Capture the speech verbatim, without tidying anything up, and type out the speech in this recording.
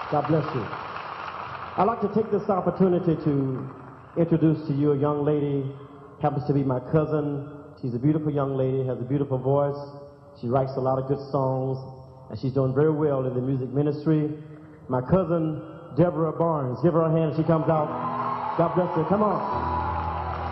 God bless you. I'd like to take this opportunity to introduce to you a young lady, happens to be my cousin. She's a beautiful young lady, has a beautiful voice. She writes a lot of good songs, and she's doing very well in the music ministry. My cousin, Deborah Barnes. Give her a hand as she comes out. God bless her. Come on.